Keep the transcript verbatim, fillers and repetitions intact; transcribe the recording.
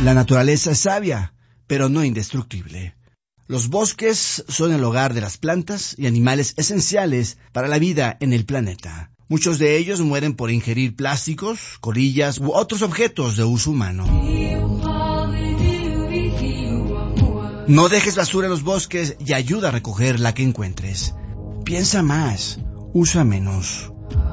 La naturaleza es sabia, pero no indestructible. Los bosques son el hogar de las plantas y animales esenciales para la vida en el planeta. Muchos de ellos mueren por ingerir plásticos, colillas u otros objetos de uso humano. No dejes basura en los bosques y ayuda a recoger la que encuentres. Piensa más, usa menos.